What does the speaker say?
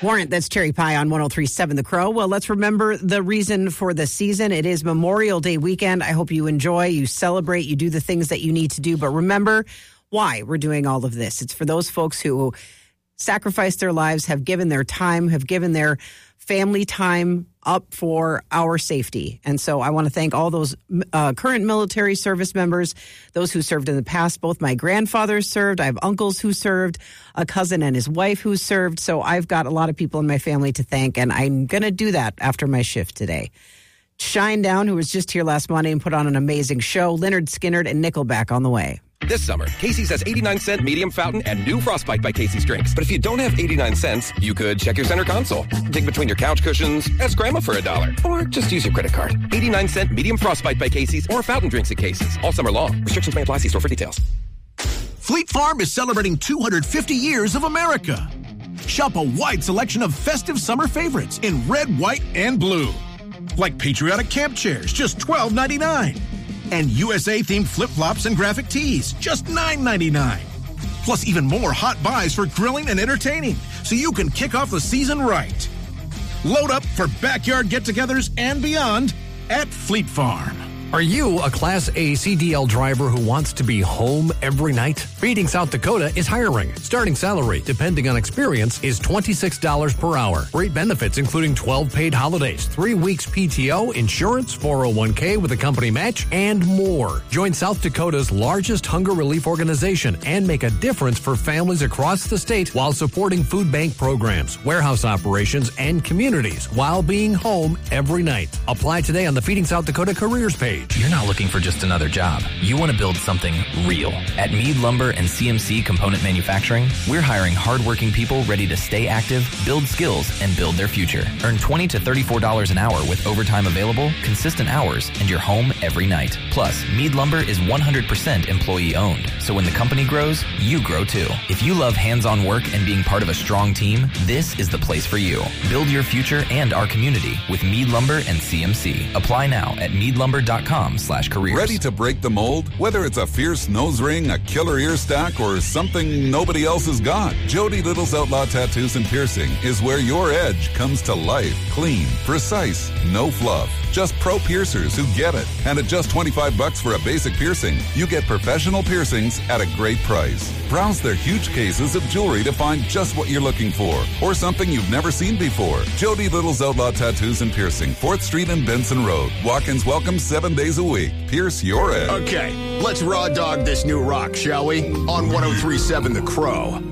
Warrant, that's Cherry Pie on 103.7 The Crow. Well, let's remember the reason for the season. It is Memorial Day weekend. I hope you enjoy, you celebrate, you do the things that you need to do. But remember why we're doing all of this. It's for those folks who sacrificed their lives, have given their time, have given their family time up for our safety. And so I want to thank all those current military service members, those who served in the past. Both my grandfathers served. I have uncles who served, a cousin and his wife who served. So I've got a lot of people in my family to thank, and I'm going to do that after my shift today. Shinedown, who was just here last Monday and put on an amazing show. Lynyrd Skynyrd and Nickelback on the way. This summer, Casey's has 89-cent medium fountain and new Frostbite by Casey's drinks. But if you don't have 89 cents, you could check your center console, dig between your couch cushions, ask Grandma for $1, or just use your credit card. 89-cent medium Frostbite by Casey's or fountain drinks at Casey's all summer long. Restrictions may apply. See store for details. Fleet Farm is celebrating 250 years of America. Shop a wide selection of festive summer favorites in red, white, and blue. Like patriotic camp chairs, just $12.99. And USA-themed flip-flops and graphic tees, just $9.99. Plus even more hot buys for grilling and entertaining, so you can kick off the season right. Load up for backyard get-togethers and beyond at Fleet Farm. Are you a Class A CDL driver who wants to be home every night? Feeding South Dakota is hiring. Starting salary, depending on experience, is $26 per hour. Great benefits including 12 paid holidays, 3 weeks PTO, insurance, 401k with a company match, and more. Join South Dakota's largest hunger relief organization and make a difference for families across the state while supporting food bank programs, warehouse operations, and communities while being home every night. Apply today on the Feeding South Dakota careers page. You're not looking for just another job. You want to build something real. At Mead Lumber and CMC Component Manufacturing, we're hiring hardworking people ready to stay active, build skills, and build their future. Earn $20 to $34 an hour with overtime available, consistent hours, and you're home every night. Plus, Mead Lumber is 100% employee-owned, so when the company grows, you grow too. If you love hands-on work and being part of a strong team, this is the place for you. Build your future and our community with Mead Lumber and CMC. Apply now at meadlumber.com/careers. Ready to break the mold? Whether it's a fierce nose ring, a killer ear stack, or something nobody else has got, Jody Little's Outlaw Tattoos and Piercing is where your edge comes to life. Clean, precise, no fluff. Just pro piercers who get it. And at just $25 for a basic piercing, you get professional piercings at a great price. Browse their huge cases of jewelry to find just what you're looking for, or something you've never seen before. Jody Little's Outlaw Tattoos and Piercing, 4th Street and Benson Road. Walk-ins welcome 7 days a week. Pierce your edge. Okay, let's raw dog this new rock, shall we? On 103.7 The Crow.